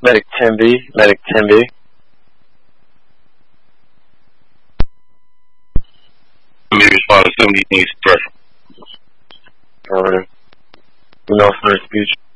Medic 10B, Medic 10B. Maybe respond to 70 things first. Alright. We know first speech.